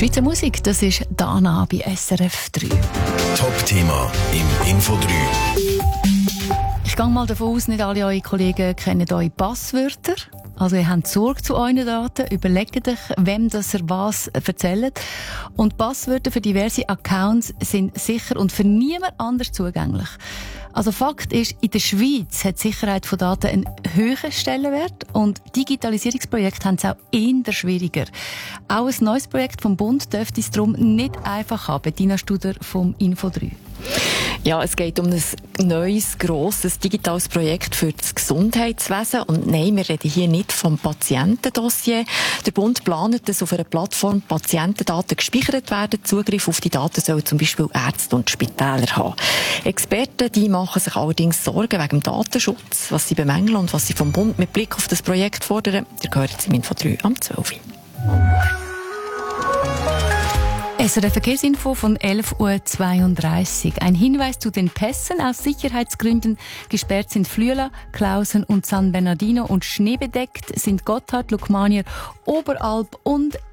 Schweizer Musik, das ist Dana bei SRF 3. Top-Thema im Info 3. Ich gehe mal davon aus, nicht alle eure Kollegen kennen eure Passwörter. Also ihr habt Sorge zu euren Daten, überlegt euch, wem das ihr was erzählt. Und Passwörter für diverse Accounts sind sicher und für niemand anders zugänglich. Also Fakt ist, in der Schweiz hat die Sicherheit von Daten einen hohen Stellenwert und Digitalisierungsprojekte haben es auch eher schwieriger. Auch ein neues Projekt vom Bund dürfte es darum nicht einfach haben. Bettina Studer vom Info 3. Ja, es geht um ein neues, grosses digitales Projekt für das Gesundheitswesen. Und nein, wir reden hier nicht vom Patientendossier. Der Bund plant, dass auf einer Plattform Patientendaten gespeichert werden. Zugriff auf die Daten sollen zum Beispiel Ärzte und Spitäler haben. Experten, die machen sich allerdings Sorgen wegen dem Datenschutz, was sie bemängeln und was sie vom Bund mit Blick auf das Projekt fordern. Ihr gehört jetzt im Info 3 am 12 Uhr. SRF Verkehrsinfo von 11.32 Uhr. Ein Hinweis zu den Pässen. Aus Sicherheitsgründen gesperrt sind Flüela, Klausen und San Bernardino und schneebedeckt sind Gotthard, Lukmanier, Oberalp und